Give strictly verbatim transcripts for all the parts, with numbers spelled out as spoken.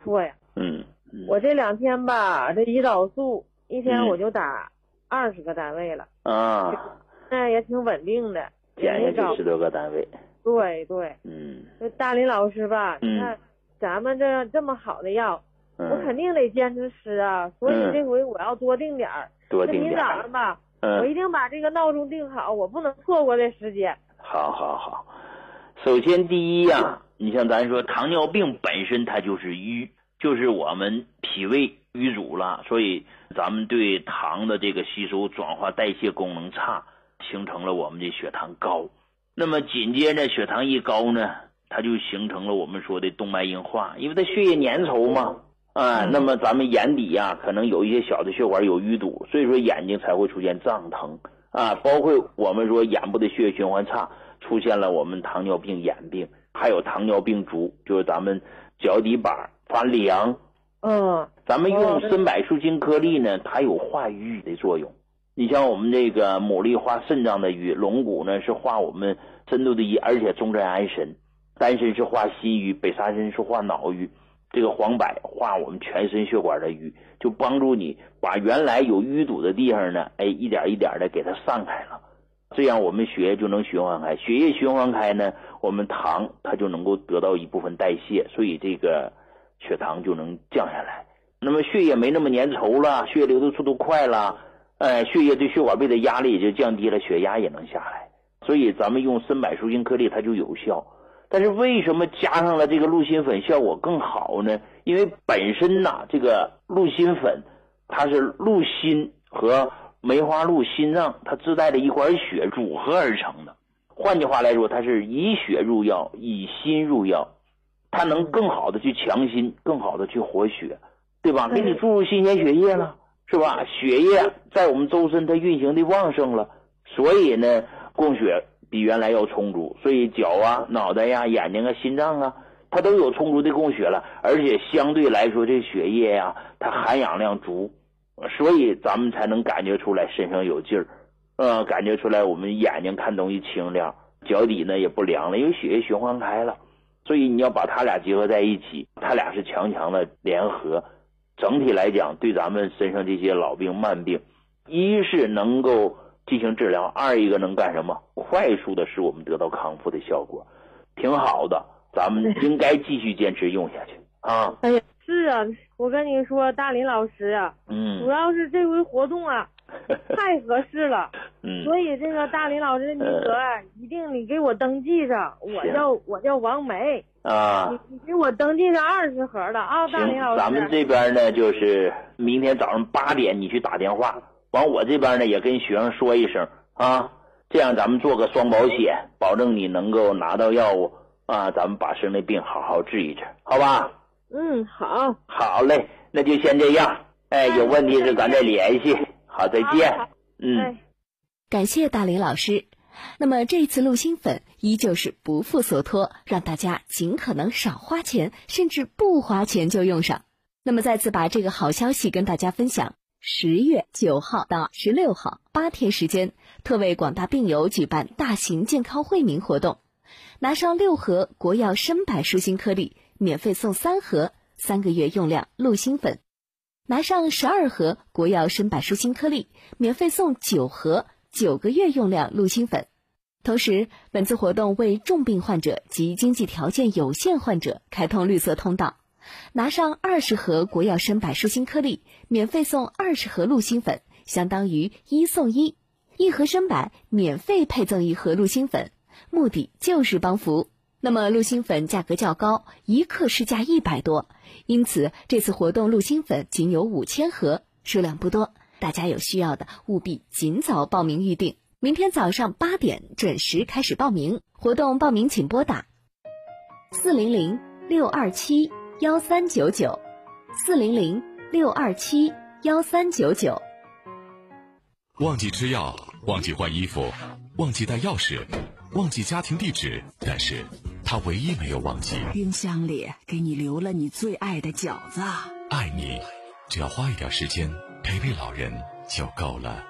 错呀。 嗯，嗯我这两天吧，这胰岛素一天我就打二十个单位了。 啊， 那也挺稳定的， 减下去十多个单位。 对对。 嗯。 这大林老师吧， 嗯、 你看咱们这这么好的药， 嗯、 我肯定得坚持吃啊。所以这回我要多定点儿。 多定点。 明早上吧， 嗯， 我一定把这个闹钟定好，我不能错过这时间。 好好好，首先第一呀、啊，你像咱说糖尿病本身它就是瘀，就是我们脾胃瘀阻了，所以咱们对糖的这个吸收、转化、代谢功能差，形成了我们的血糖高。那么紧接着血糖一高呢，它就形成了我们说的动脉硬化，因为它血液粘稠嘛。啊，那么咱们眼底呀、啊，可能有一些小的血管有淤堵，所以说眼睛才会出现胀疼啊。包括我们说眼部的血液循环差，出现了我们糖尿病眼病，还有糖尿病足，就是咱们脚底板发凉。 嗯， 咱们用参柏树精颗粒呢，它有化瘀的作用。你像我们这个牡蛎化肾脏的瘀，龙骨呢是化我们深度的瘀，而且重镇安神。丹参是化心瘀，北沙参是化脑瘀。这个黄柏化我们全身血管的瘀，就帮助你把原来有淤堵的地方呢，哎，一点一点的给它散开了，这样我们血液就能循环开。血液循环开呢，我们糖它就能够得到一部分代谢，所以这个血糖就能降下来。那么血液没那么粘稠了，血液流动速度快了，呃，血液对血管壁的压力也就降低了，血压也能下来。所以咱们用参柏树精颗粒它就有效。但是为什么加上了这个鹿心粉效果更好呢？因为本身呐，这个鹿心粉它是鹿心和梅花鹿心脏它自带的一管血组合而成的。换句话来说，它是以血入药，以心入药，它能更好的去强心，更好的去活血，对吧？给你注入新鲜血液了，是吧？血液在我们周身它运行的旺盛了，所以呢，供血比原来要充足，所以脚啊、脑袋呀、眼睛啊、心脏啊，它都有充足的供血了，而且相对来说，这血液呀、啊，它含氧量足，所以咱们才能感觉出来身上有劲儿，呃，感觉出来我们眼睛看东西清亮，脚底呢也不凉了，因为血液循环开了。所以你要把它俩结合在一起，它俩是强强的联合，整体来讲，对咱们身上这些老病慢病，一是能够进行治疗，二一个能干什么？快速的使我们得到康复的效果，挺好的，咱们应该继续坚持用下去啊！ 哎呀，是啊，我跟你说，大林老师啊， 嗯， 主要是这回活动啊，太合适了， 嗯， 所以这个大林老师的名额啊，呃、一定你给我登记上，我叫我叫王梅啊， 你你给我登记上二十盒的啊，大林老师。 咱们这边呢，就是明天早上八点你去打电话。完，我这边呢也跟学生说一声啊，这样咱们做个双保险，保证你能够拿到药物啊，咱们把身上的病好好治一治，好吧？ 嗯，好。 好嘞，那就先这样。哎，有问题是咱再联系。好，再见。嗯， 感谢大林老师。那么这次鹿心粉依旧是不负所托，让大家尽可能少花钱，甚至不花钱就用上。那么再次把这个好消息跟大家分享。十月九号到十六号八天时间，特为广大病友举办大型健康惠民活动，拿上六盒国药参柏树心颗粒，免费送三盒三个月用量鹿心粉；拿上十二盒国药参柏树心颗粒，免费送九盒九个月用量鹿心粉。同时，本次活动为重病患者及经济条件有限患者开通绿色通道。拿上二十盒国药参柏树心颗粒，免费送二十盒鹿心粉，相当于一送一，一盒参柏免费配赠一盒鹿心粉，目的就是帮扶。那么鹿心粉价格较高，一克市价一百多，因此这次活动鹿心粉仅有五千盒，数量不多，大家有需要的务必尽早报名预定。明天早上八点准时开始报名，活动报名请拨打四零零六二七幺三九九，四零零六二七幺三九九。 忘记吃药，忘记换衣服，忘记带钥匙，忘记家庭地址，但是他唯一没有忘记， 冰箱里给你留了你最爱的饺子。 爱你，只要花一点时间陪陪老人就够了。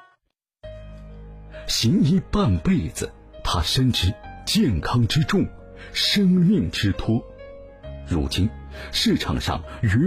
行医半辈子，他深知健康之重，生命之托。如今市场上鱼